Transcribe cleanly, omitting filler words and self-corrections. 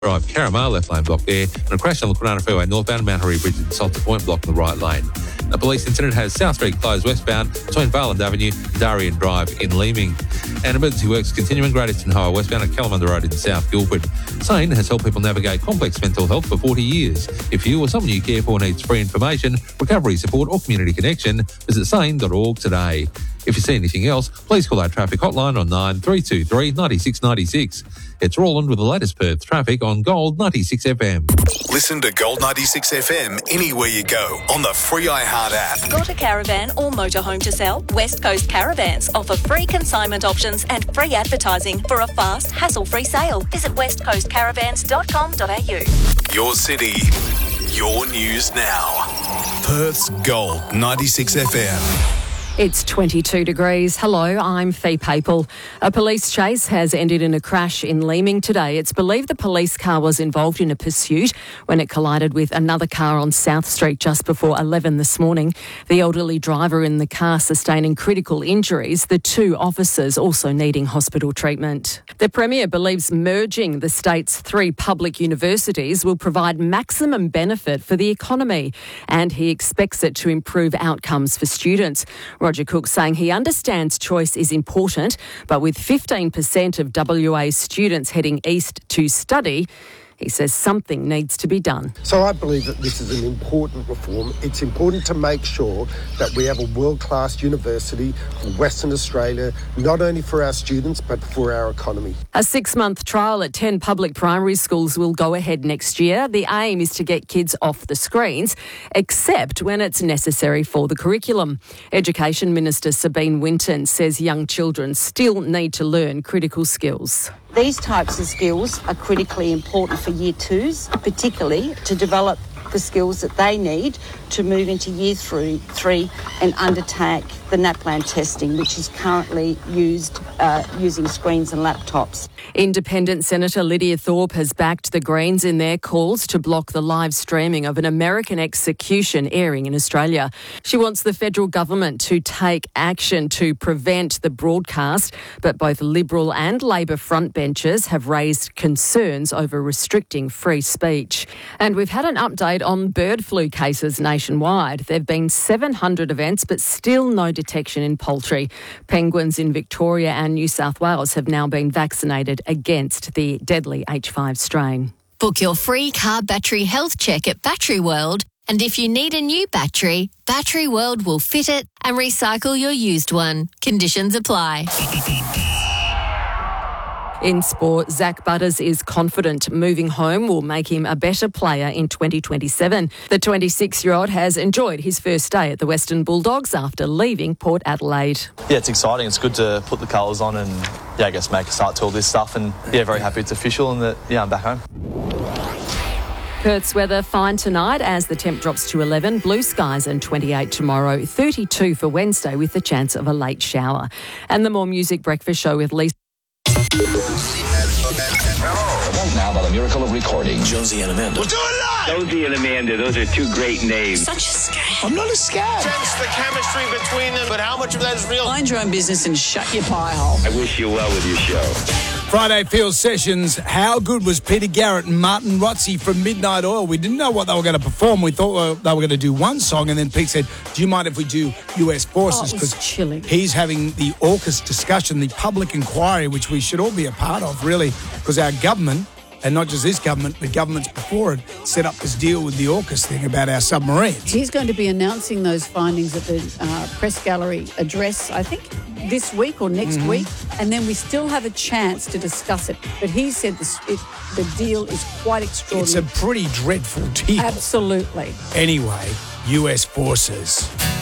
Drive, Carramar left lane block there, and a crash on the Kwinana Freeway northbound, Mount Harry Bridge and Salter Point block in the right lane. A police incident has South Street closed westbound between Valand Avenue and Darien Drive in Leeming. And emergency works continuing Great Eastern Highway westbound at Kalamunda Road in South Guildford. SANE has helped people navigate complex mental health for 40 years. If you or someone you care for needs free information, recovery support or community connection, visit sane.org today. If you see anything else, please call our traffic hotline on 9323 96 96. It's Roland with the latest Perth traffic on Gold 96 FM. Listen to Gold 96 FM anywhere you go on the free iHeart app. Got a caravan or motorhome to sell? West Coast Caravans offer free consignment options and free advertising for a fast, hassle-free sale. Visit westcoastcaravans.com.au. Your city, your news now. Perth's Gold 96 FM. It's 22 degrees. Hello, I'm Fee Papel. A police chase has ended in a crash in Leeming today. It's believed the police car was involved in a pursuit when it collided with another car on South Street just before 11 this morning. The elderly driver in the car sustaining critical injuries, the two officers also needing hospital treatment. The Premier believes merging the state's 3 public universities will provide maximum benefit for the economy, and he expects it to improve outcomes for students. Roger Cook saying he understands choice is important, but with 15% of WA students heading east to study, he says something needs to be done. So I believe that this is an important reform. It's important to make sure that we have a world-class university for Western Australia, not only for our students, but for our economy. A 6-month trial at 10 public primary schools will go ahead next year. The aim is to get kids off the screens, except when it's necessary for the curriculum. Education Minister Sabine Winton says young children still need to learn critical skills. These types of skills are critically important for Year 2s, particularly to develop the skills that they need to move into Year 3 and undertake the NAPLAN testing, which is currently used using screens and laptops. Independent Senator Lydia Thorpe has backed the Greens in their calls to block the live streaming of an American execution airing in Australia. She wants the federal government to take action to prevent the broadcast, but both Liberal and Labor frontbenchers have raised concerns over restricting free speech. And we've had an update on bird flu cases nationwide. There have been 700 events, but still no detection in poultry. Penguins in Victoria and New South Wales have now been vaccinated against the deadly H5 strain. Book your free car battery health check at Battery World, and if you need a new battery, Battery World will fit it and recycle your used one. Conditions apply. In sport, Zach Butters is confident moving home will make him a better player in 2027. The 26-year-old has enjoyed his first day at the Western Bulldogs after leaving Port Adelaide. Yeah, it's exciting. It's good to put the colours on and, I guess make a start to all this stuff. And, very happy it's official and that, I'm back home. Perth's weather fine tonight as the temp drops to 11. Blue skies and 28 tomorrow. 32 for Wednesday with the chance of a late shower. And the More Music Breakfast Show with Lisa. Now, by the miracle of recording, Josie and Amanda. We'll do it live! Josie and Amanda, those are 2 great names. Such a scam. I'm not a scam. Sense the chemistry between them, but how much of that is real? Mind your own business and shut your pie hole. I wish you well with your show. Friday Field Sessions. How good was Peter Garrett and Martin Rotzi from Midnight Oil? We didn't know what they were going to perform. We thought they were going to do one song, and then Pete said, do you mind if we do US Forces? Because chilling. He's having the AUKUS discussion, the public inquiry, which we should all be a part of, really, because our government, and not just this government, but governments before it, set up this deal with the AUKUS thing about our submarines. He's going to be announcing those findings at the press gallery address, I think, this week or next week, and then we still have a chance to discuss it. But he said the deal is quite extraordinary. It's a pretty dreadful deal. Absolutely. Anyway, US Forces.